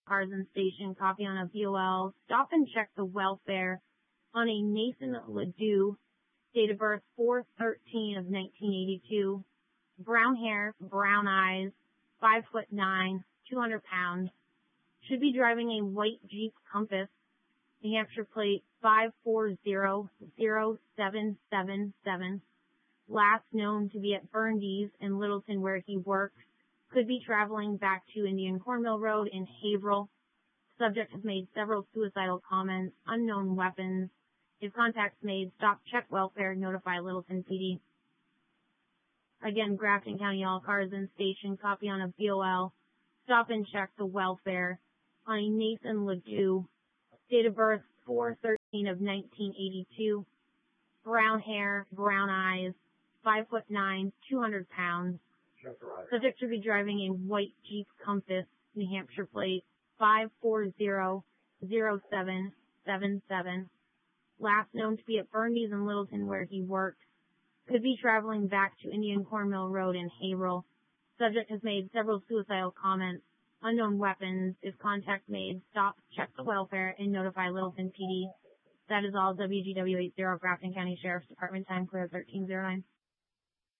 cars in station, copy on a VOL. Stop and check the welfare on a Nathan Ledoux, date of birth 4/13 of 1982. Brown hair, brown eyes, 5'9", 200 pounds. Should be driving a white Jeep Compass, New Hampshire plate 5400777. Last known to be at Burndy's in Littleton where he works. Could be traveling back to Indian Cornmill Road in Haverhill. Subject has made several suicidal comments. Unknown weapons. If contact's made, stop, check welfare, notify Littleton PD. Again, Grafton County, all cars in station, copy on a VOL. Stop and check the welfare on a Nathan Ledoux, date of birth 4/13 of 1982. Brown hair, brown eyes, 5'9", 200 pounds. Subject to be driving a white Jeep Compass, New Hampshire plate 5400777. Last known to be at Burndy's in Littleton where he works. Could be traveling back to Indian Cornmill Road in Haverhill. Subject has made several suicidal comments. Unknown weapons. If contact made, stop, check the welfare, and notify Littleton PD. That is all. WGW 80, Grafton County Sheriff's Department, time clear 1309.